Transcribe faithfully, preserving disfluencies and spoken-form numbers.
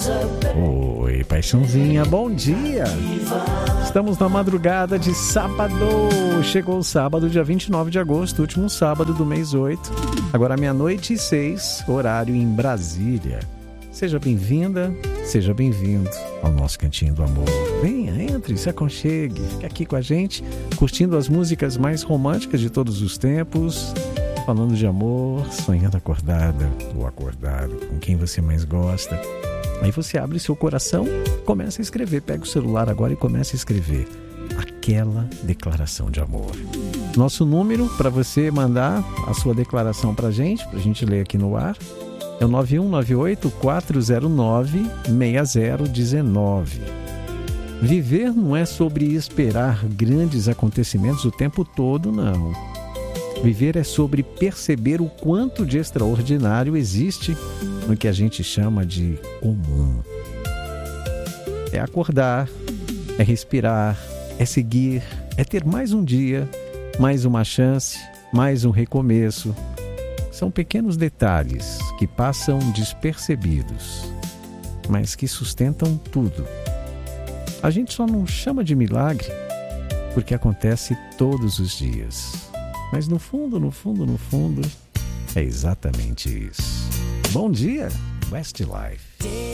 Oi, paixãozinha, bom dia. Estamos na madrugada de sábado. Chegou o sábado, dia vinte e nove de agosto, último sábado do mês oito. Agora meia-noite e seis, horário em Brasília. Seja bem-vinda, seja bem-vindo ao nosso Cantinho do Amor. Venha, entre, se aconchegue, fique aqui com a gente, curtindo as músicas mais românticas de todos os tempos, falando de amor, sonhando acordada ou acordado, com quem você mais gosta. Aí você abre seu coração, começa a escrever, pega o celular agora e começa a escrever aquela declaração de amor. Nosso número para você mandar a sua declaração para a gente, para a gente ler aqui no ar, é o nove um nove oito, quatro zero nove, seis zero um nove. Viver não é sobre esperar grandes acontecimentos o tempo todo, não. Viver é sobre perceber o quanto de extraordinário existe no que a gente chama de comum. É acordar, é respirar, é seguir, é ter mais um dia, mais uma chance, mais um recomeço. São pequenos detalhes que passam despercebidos, mas que sustentam tudo. A gente só não chama de milagre porque acontece todos os dias. Mas no fundo, no fundo, no fundo, é exatamente isso. Bom dia, Westlife.